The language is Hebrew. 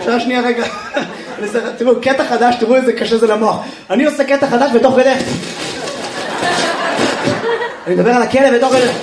שנייה רגע. תראו, קטע חדש, תראו איזה קשה זה למוח. אני עושה קטע חדש בתוך כדי. אני מדבר על הכלב בתוך כדי.